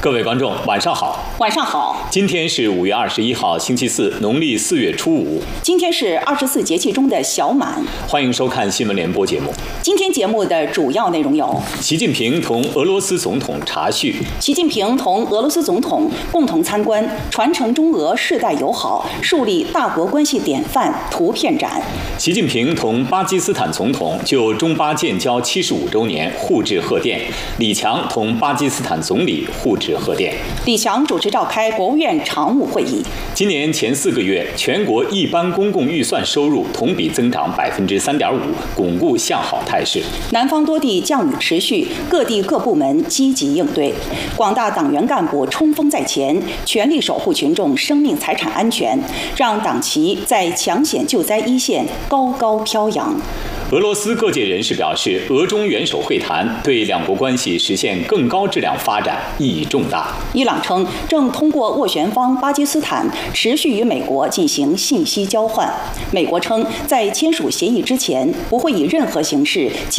各位观众，晚上好。 晚上好。 今天是5月21号，星期四，农历4月初5。 今天是24节气中的小满。 欢迎收看新闻联播节目。 今天节目的主要内容有： 习近平同俄罗斯总统茶叙； 习近平同俄罗斯总统共同参观传承中俄世代友好、树立大国关系典范图片展； 习近平同巴基斯坦总统就中巴建交75周年互致贺电；李强同巴基斯坦总理互致贺电。 李强主持召开国务院常务会议。 今年前4个月，全国一般公共预算收入同比增长3.5%，巩固向好态势。 南方多地降雨持续，各地各部门积极应对。广大党员干部冲锋在前，全力守护群众生命财产安全，让党旗在抢险救灾一线高高飘扬。 俄罗斯各界人士表示，俄中元首会谈对两国关系实现更高质量发展意义重大。 伊朗称正通过斡旋方巴基斯坦持续与美国进行信息交换。美国称在签署协议之前，不会以任何形式